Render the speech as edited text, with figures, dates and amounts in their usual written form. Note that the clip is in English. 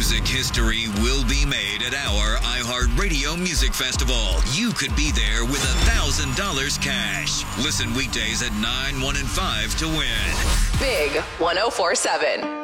Music history will be made at our iHeartRadio Music Festival. You could be there with $1,000 cash. Listen weekdays at 9, 1, and 5 to win. Big 104.7.